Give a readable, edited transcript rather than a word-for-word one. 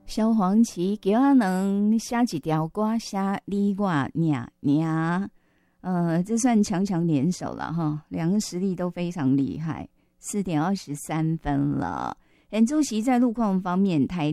萧煌奇叫他能写一条歌，写你我娘，这算强强联手了哈，两个实力都非常厉害。4:23了，主席在路况方面，台